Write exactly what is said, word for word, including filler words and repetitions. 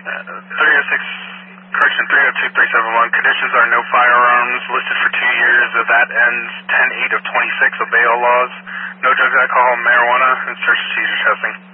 three oh six, correction, three oh two three seven one, conditions are no firearms, listed for two years, that ends ten eight of twenty-six, obey all laws, no drugs, alcohol, marijuana, and search and seizure testing.